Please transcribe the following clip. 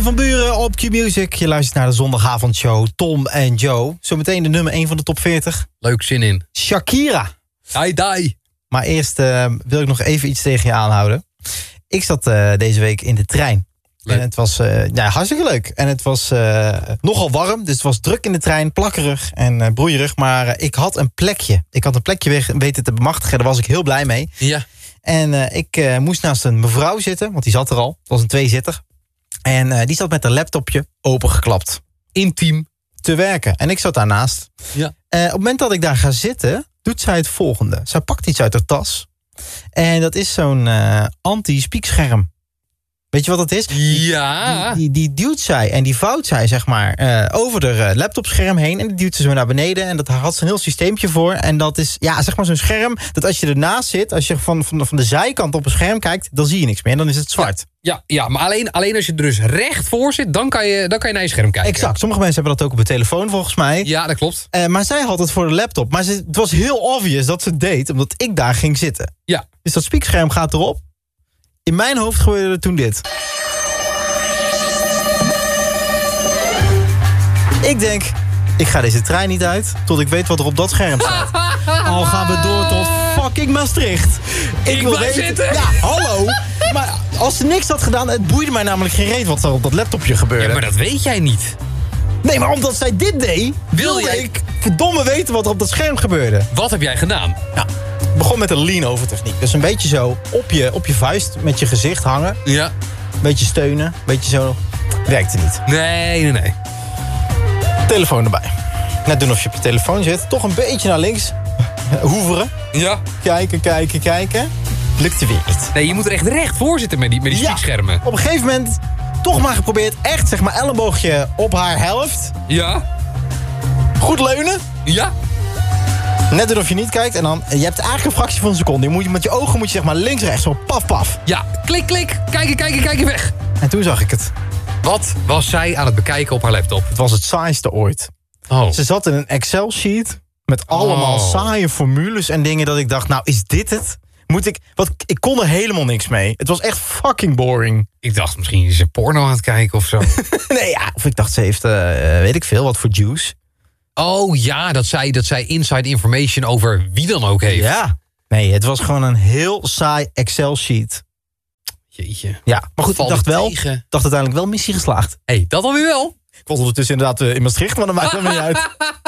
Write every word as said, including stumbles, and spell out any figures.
van Buren op Q-Music. Je luistert naar de zondagavondshow Tom en Joe. Zometeen de nummer één van de top veertig. Leuk zin in. Shakira. Dai, dai. Maar eerst uh, wil ik nog even iets tegen je aanhouden. Ik zat uh, deze week in de trein. Leuk. En het was uh, ja, hartstikke leuk. En het was uh, nogal warm, dus het was druk in de trein, plakkerig en uh, broeierig. Maar uh, ik had een plekje. Ik had een plekje weg, weten te bemachtigen, daar was ik heel blij mee. Ja. En uh, ik uh, moest naast een mevrouw zitten, want die zat er al. Het was een tweezitter. En uh, die zat met haar laptopje opengeklapt. Intiem te werken. En ik zat daarnaast. Ja. Uh, op het moment dat ik daar ga zitten, doet zij het volgende. Zij pakt iets uit haar tas. En dat is zo'n uh, anti-spiekscherm. Weet je wat dat is? Ja. Die, die, die duwt zij en die vouwt zij zeg maar uh, over de uh, laptopscherm heen. En die duwt ze zo naar beneden. En dat had ze een heel systeempje voor. En dat is ja, zeg maar zo'n scherm dat als je ernaast zit, als je van, van, van de zijkant op een scherm kijkt, dan zie je niks meer. En dan is het zwart. Ja, ja, maar alleen, alleen als je er dus recht voor zit, dan kan je, dan kan je naar je scherm kijken. Exact. Sommige mensen hebben dat ook op de telefoon volgens mij. Ja, dat klopt. Uh, maar zij had het voor de laptop. Maar ze, het was heel obvious dat ze het deed, omdat ik daar ging zitten. Ja. Dus dat spiekscherm gaat erop. In mijn hoofd gebeurde er toen dit. Ik denk, ik ga deze trein niet uit tot ik weet wat er op dat scherm staat. Al gaan we door tot fucking Maastricht. Ik, ik wil blijf weten, zitten. Ja, hallo. Maar als ze niks had gedaan, het boeide mij namelijk geen reet wat er op dat laptopje gebeurde. Ja, maar dat weet jij niet. Nee, maar omdat zij dit deed, wilde jij... ik verdomme weten wat er op dat scherm gebeurde. Wat heb jij gedaan? Ja, ik begon met een lean-over techniek. Dus een beetje zo op je, op je vuist met je gezicht hangen. Ja. Een beetje steunen, een beetje zo. Werkte niet. Nee, nee, nee. Telefoon erbij. Net doen of je op je telefoon zit. Toch een beetje naar links. Hoeveren. Ja. Kijken, kijken, kijken. Lukte weer niet. Nee, je moet er echt recht voor zitten met die, met die Ja. spiekschermen. Op een gegeven moment toch maar geprobeerd. Echt, zeg maar, elleboogje op haar helft. Ja. Goed leunen. Ja. Net doen of je niet kijkt. En dan, je hebt eigenlijk een fractie van een seconde. Je moet, met je ogen moet je zeg maar links, rechts. Zo paf, paf. Ja. Klik, klik. Kijken, kijken, kijken, weg. En toen zag ik het. Wat was zij aan het bekijken op haar laptop? Het was het saaiste ooit. Oh. Ze zat in een Excel-sheet met allemaal Oh. saaie formules en dingen dat ik dacht, nou, is dit het? Moet ik, wat, ik kon er helemaal niks mee. Het was echt fucking boring. Ik dacht, misschien is ze porno aan het kijken of zo. Nee, ja, of ik dacht, ze heeft, uh, weet ik veel, wat voor juice. Oh ja, dat zij, dat zij inside information over wie dan ook heeft. Ja. Nee, het was gewoon een heel saai Excel-sheet. Jeetje. Ja, maar goed, Valt ik dacht het wel, tegen? dacht uiteindelijk wel missie geslaagd. Hé, hey, dat alweer wel. Ik was ondertussen inderdaad uh, in Maastricht, maar dat maakt helemaal niet uit.